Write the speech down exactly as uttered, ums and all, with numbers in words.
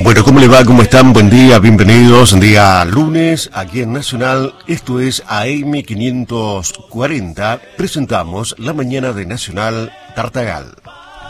Bueno, ¿cómo le va? ¿Cómo están? Buen día, bienvenidos. Día lunes, aquí en Nacional. Esto es A M quinientos cuarenta. Presentamos la mañana de Nacional Tartagal.